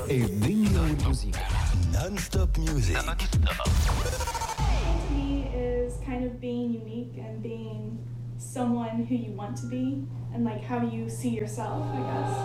الدنيا والموسيقى. Non-stop music. To me is kind of being unique and being someone who you want to be and like how you see yourself, I guess.